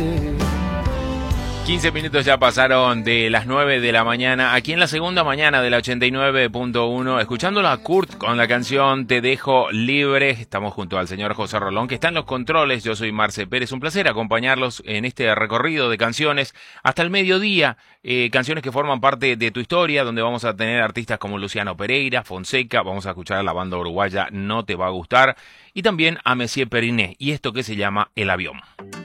15 minutos ya pasaron de las 9 de la mañana, aquí en la segunda mañana de la 89.1, escuchándolo a Kurt con la canción Te Dejo Libre. Estamos junto al señor José Rolón, que está en los controles. Yo soy Marce Pérez. Un placer acompañarlos en este recorrido de canciones hasta el mediodía. Canciones que forman parte de tu historia, donde vamos a tener artistas como Luciano Pereira, Fonseca, vamos a escuchar a la banda uruguaya No Te Va a Gustar, y también a Messier Periné, y esto que se llama El Avión.